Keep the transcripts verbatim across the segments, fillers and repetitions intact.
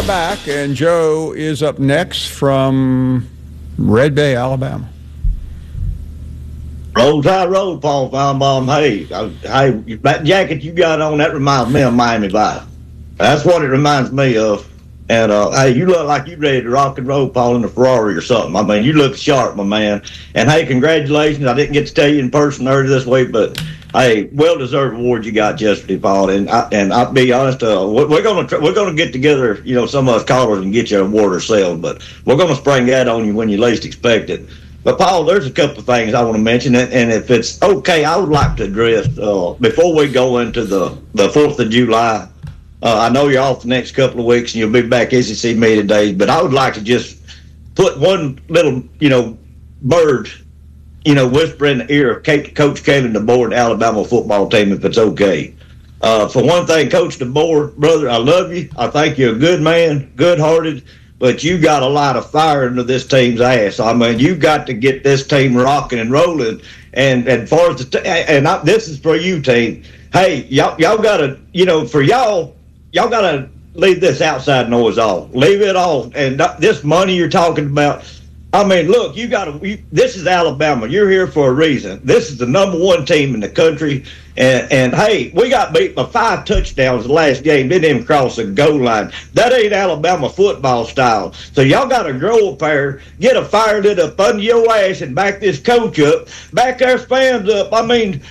are back, and Joe is up next from Red Bay, Alabama. Roll Tide, roll, Paul Feinbaum. Hey, I, hey, that jacket you got on, that reminds me of Miami Vice. That's what it reminds me of. And, uh, hey, you look like you ready to rock and roll, Paul, in a Ferrari or something. I mean, you look sharp, my man. And, hey, congratulations. I didn't get to tell you in person earlier this week, but, hey, well-deserved award you got yesterday, Paul. And, I, and I'll be honest, uh, we're going to we're gonna get together, you know, some of us callers and get you an award ourselves, but we're going to spring that on you when you least expect it. But, Paul, there's a couple of things I want to mention, and if it's okay, I would like to address, uh, before we go into the, the fourth of July, uh, I know you're off the next couple of weeks, and you'll be back S E C media days, but I would like to just put one little, you know, bird, you know, whisper in the ear of Coach Kalen DeBoer and the Alabama football team, if it's okay. Uh, for one thing, Coach DeBoer, brother, I love you. I think you're a good man, good-hearted, but you got a lot of fire into this team's ass. I mean, you got to get this team rocking and rolling. And and far as the t- and I, this is for you, team. Hey, y'all y'all got to, you know, for y'all, y'all got to leave this outside noise off. Leave it off. And this money you're talking about, I mean, look, you got to. This is Alabama. You're here for a reason. This is the number one team in the country. And, and hey, we got beat by five touchdowns the last game. Didn't even cross the goal line. That ain't Alabama football style. So y'all got to grow up there, get a fire lit up under your ass, and back this coach up, back our fans up. I mean,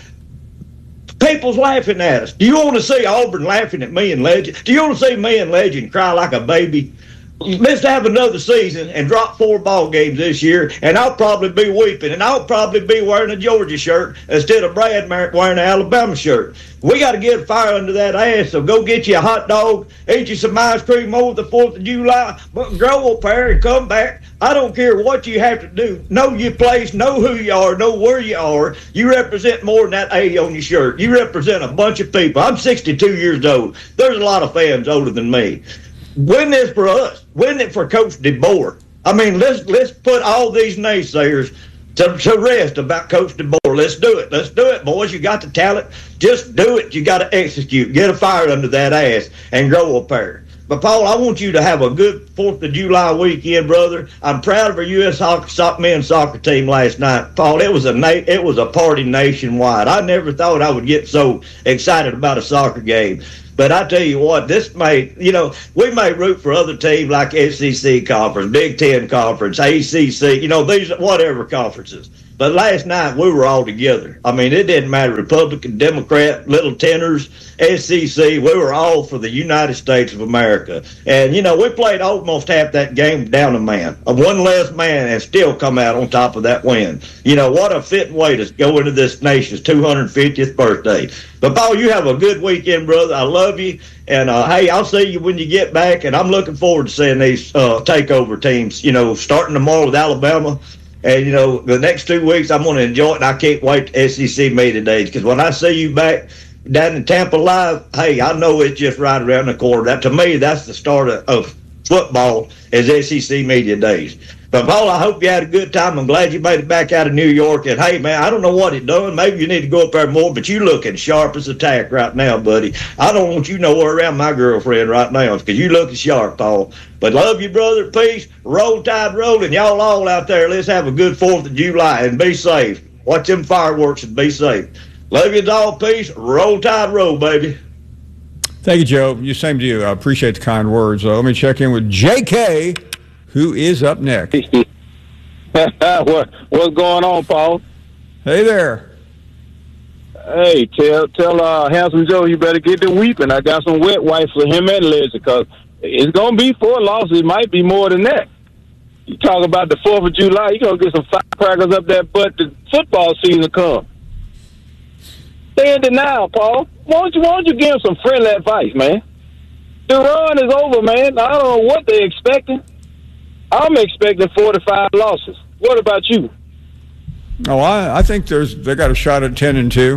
people's laughing at us. Do you want to see Auburn laughing at me and Legend? Do you want to see me and Legend cry like a baby? Let's have another season and drop four ball games this year, and I'll probably be weeping, and I'll probably be wearing a Georgia shirt instead of Brad wearing an Alabama shirt. We got to get fire under that ass, so go get you a hot dog, eat you some ice cream over the fourth of July, but grow up there and come back. I don't care what you have to do. Know your place, know who you are, know where you are. You represent more than that A on your shirt. You represent a bunch of people. I'm sixty-two years old. There's a lot of fans older than me. Win this for us. Win it for Coach DeBoer. I mean, let's let's put all these naysayers to, to rest about Coach DeBoer. Let's do it. Let's do it, boys. You got the talent. Just do it. You got to execute. Get a fire under that ass and grow up there. But, Paul, I want you to have a good fourth of July weekend, brother. I'm proud of our U S soccer, men's soccer team last night. Paul, it was a na- it was a party nationwide. I never thought I would get so excited about a soccer game. But I tell you what, this may, you know, we may root for other teams like S E C Conference, Big Ten Conference, A C C, you know, these whatever conferences. But last night we were all together. I mean, it didn't matter, Republican, Democrat, Little Tenors, S E C. We were all for the United States of America. And, you know, we played almost half that game down a man, a one less man, and still come out on top of that win. You know, what a fitting way to go into this nation's two hundred fiftieth birthday. But, Paul, you have a good weekend, brother. I love you. And, uh, hey, I'll see you when you get back. And I'm looking forward to seeing these uh, takeover teams, you know, starting tomorrow with Alabama. And, you know, the next two weeks I'm going to enjoy it, and I can't wait to S E C media days. Because when I see you back down in Tampa Live, hey, I know it's just right around the corner. That, to me, that's the start of, of football is S E C media days. But, Paul, I hope you had a good time. I'm glad you made it back out of New York. And, hey, man, I don't know what it done. Maybe you need to go up there more, but you looking sharp as a tack right now, buddy. I don't want you nowhere around my girlfriend right now because you looking sharp, Paul. But love you, brother. Peace. Roll Tide rolling. Y'all all out there, let's have a good fourth of July and be safe. Watch them fireworks and be safe. Love you all. Peace. Roll Tide roll, baby. Thank you, Joe. You same to you. I appreciate the kind words. Uh, let me check in with J K, who is up next. what, what's going on, Paul? Hey there. Hey, tell tell uh, Handsome Joe you better get to weeping. I got some wet wipes for him and Legend because it's going to be four losses. It might be more than that. You talk about the fourth of July, you're going to get some firecrackers up there, but the football season come. Stay in denial, Paul. Why don't you, why don't you give them some friendly advice, man? The run is over, man. I don't know what they're expecting. I'm expecting four to five losses. What about you? Oh, I, I think there's they got a shot at ten and two.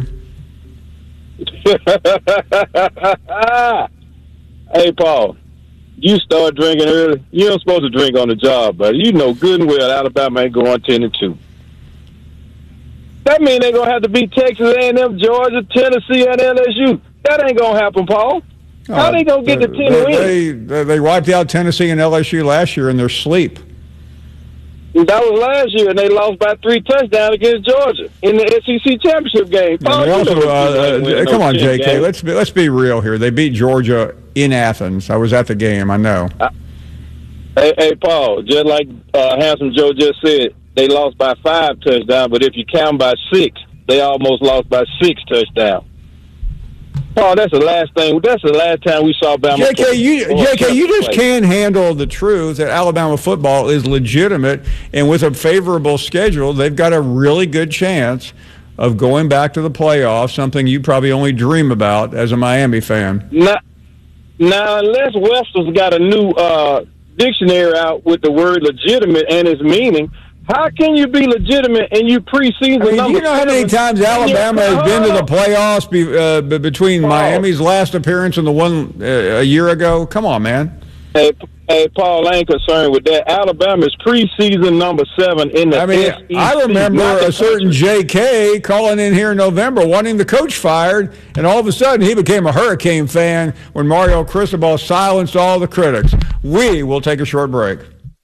Hey, Paul, you start drinking early. You ain't supposed to drink on the job, but you know good and well Alabama ain't going ten and two. That means they're gonna have to beat Texas A and M, Georgia, Tennessee, and L S U. That ain't gonna happen, Paul. How uh, they going to get the ten they, wins? They, they wiped out Tennessee and L S U last year in their sleep. That was last year, and they lost by three touchdowns against Georgia in the S E C championship game. Yeah, they also, uh, uh, come on, J K, let's be, let's be real here. They beat Georgia in Athens. I was at the game, I know. Uh, hey, hey, Paul, just like uh, Handsome Joe just said, they lost by five touchdowns, but if you count by six, they almost lost by six touchdowns. Paul, that's the last thing. That's the last time we saw Bama. J K, you, J K, you just can't handle the truth that Alabama football is legitimate, and with a favorable schedule, they've got a really good chance of going back to the playoffs, something you probably only dream about as a Miami fan. Now, now unless Webster's got a new uh, dictionary out with the word legitimate and its meaning, how can you be legitimate and you preseason? I mean, do you know how many times Alabama has been to the playoffs be, uh, between Paul. Miami's last appearance and the one uh, a year ago? Come on, man. Hey, hey, Paul, I ain't concerned with that. Alabama's preseason number seven in the I mean, S E C. I remember a certain J K calling in here in November wanting the coach fired, and all of a sudden he became a Hurricane fan when Mario Cristobal silenced all the critics. We will take a short break.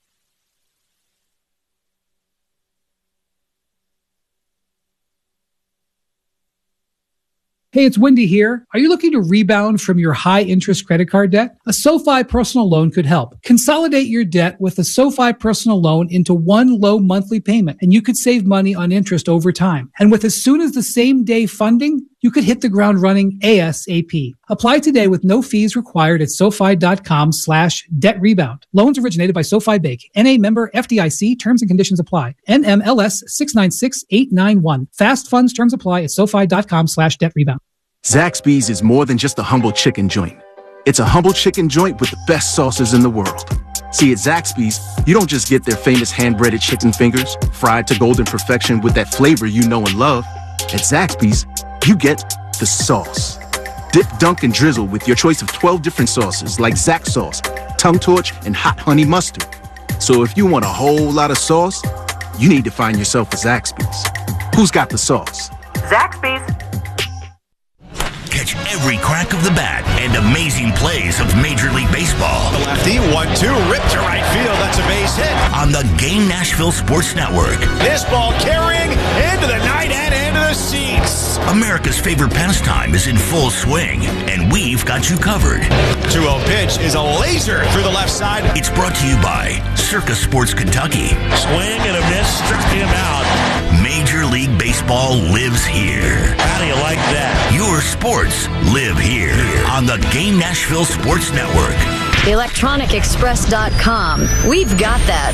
Hey, it's Wendy here. Are you looking to rebound from your high-interest credit card debt? A SoFi personal loan could help. Consolidate your debt with a SoFi personal loan into one low monthly payment, and you could save money on interest over time. And with as soon as the same day funding, you could hit the ground running ASAP. Apply today with no fees required at SoFi.com slash debt rebound. Loans originated by SoFi Bank. N A member F D I C. Terms and conditions apply. N M L S six nine six eight nine one. Fast funds terms apply at SoFi.com slash debt rebound. Zaxby's is more than just a humble chicken joint. It's a humble chicken joint with the best sauces in the world. See, at Zaxby's, you don't just get their famous hand-breaded chicken fingers, fried to golden perfection with that flavor you know and love. At Zaxby's, you get the sauce. Dip, dunk, and drizzle with your choice of twelve different sauces like Zax sauce, tongue torch, and hot honey mustard. So if you want a whole lot of sauce, you need to find yourself a Zaxby's. Who's got the sauce? Zaxby's. Catch every crack of the bat and amazing plays of Major League Baseball. The lefty, one two, ripped to right field. That's a base hit. On the Game Nashville Sports Network. This ball carrying into the night and into the seats. America's favorite pastime is in full swing, and we've got you covered. two oh pitch is a laser through the left side. It's brought to you by Circa Sports Kentucky. Swing and a miss, struck him out. Major League Baseball lives here. How do you like that? Your sports live here on the Game Nashville Sports Network. electronic express dot com. We've got that.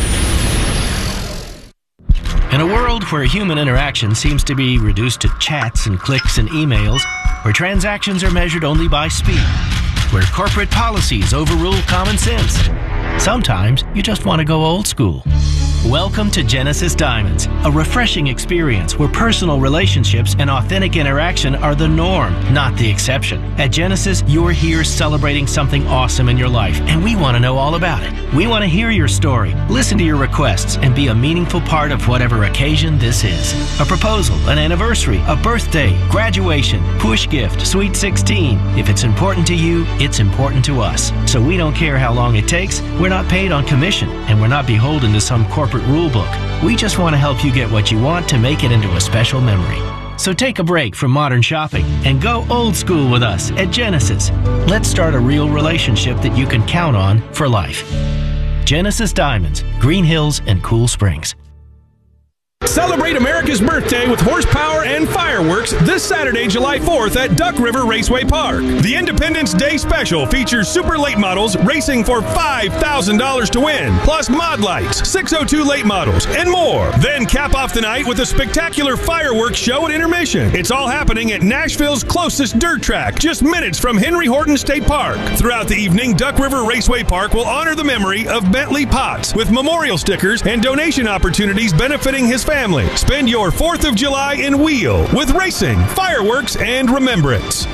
In a world where human interaction seems to be reduced to chats and clicks and emails, where transactions are measured only by speed, where corporate policies overrule common sense, sometimes you just want to go old school. Welcome to Genesis Diamonds, a refreshing experience where personal relationships and authentic interaction are the norm, not the exception. At Genesis, you're here celebrating something awesome in your life, and we want to know all about it. We want to hear your story, listen to your requests, and be a meaningful part of whatever occasion this is. A proposal, an anniversary, a birthday, graduation, push gift, sweet sixteen. If it's important to you, it's important to us. So we don't care how long it takes. We're not paid on commission, and we're not beholden to some corporate rule book. We just want to help you get what you want to make it into a special memory. So take a break from modern shopping and go old school with us at Genesis. Let's start a real relationship that you can count on for life. Genesis Diamonds, Green Hills and Cool Springs. Celebrate America's birthday with horsepower and fireworks this Saturday, July fourth at Duck River Raceway Park. The Independence Day Special features super late models racing for five thousand dollars to win, plus mod lights, six oh two late models, and more. Then cap off the night with a spectacular fireworks show at intermission. It's all happening at Nashville's closest dirt track, just minutes from Henry Horton State Park. Throughout the evening, Duck River Raceway Park will honor the memory of Bentley Potts with memorial stickers and donation opportunities benefiting his family. Spend your fourth of July in Wheel with racing, fireworks, and remembrance.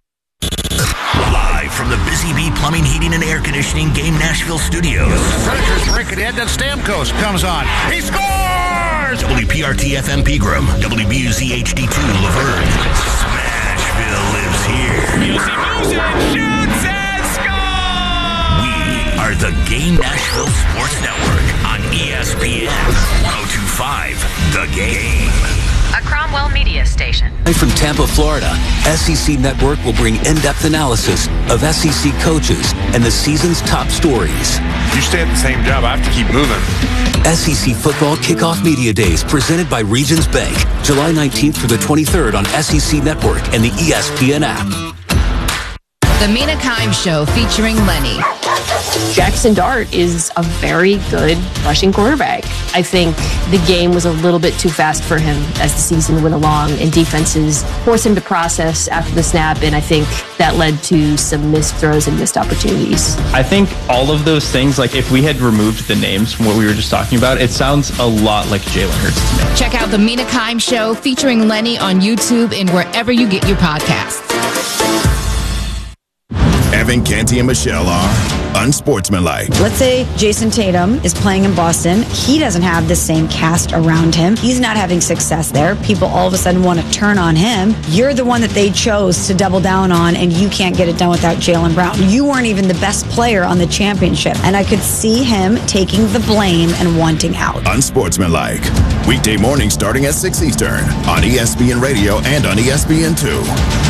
Live from the Busy Bee Plumbing, Heating, and Air Conditioning Game Nashville Studios. The Predators break it in, then Stamkos comes on. He scores! W P R T F M Pegram, W B U Z H D two Laverne. Smashville lives here. Music, music, shoots it! the Game Nashville Sports Network on E S P N one oh two point five. The Game. A Cromwell Media station. From Tampa, Florida, S E C Network will bring in-depth analysis of S E C coaches and the season's top stories. You stay at the same job, I have to keep moving. S E C Football Kickoff Media Days presented by Regions Bank, July nineteenth through the twenty-third on S E C Network and the E S P N app. The Mina Kimes Show featuring Lenny. Jackson Dart is a very good rushing quarterback. I think the game was a little bit too fast for him as the season went along, and defenses forced him to process after the snap, and I think that led to some missed throws and missed opportunities. I think all of those things, like if we had removed the names from what we were just talking about, it sounds a lot like Jalen Hurts to me. Check out The Mina Kimes Show featuring Lenny on YouTube and wherever you get your podcasts. Evan, Canty, and Michelle are unsportsmanlike. Let's say Jason Tatum is playing in Boston. He doesn't have the same cast around him. He's not having success there. People all of a sudden want to turn on him. You're the one that they chose to double down on, and you can't get it done without Jaylen Brown. You weren't even the best player on the championship. And I could see him taking the blame and wanting out. Unsportsmanlike. Weekday morning starting at six Eastern on E S P N Radio and on E S P N two.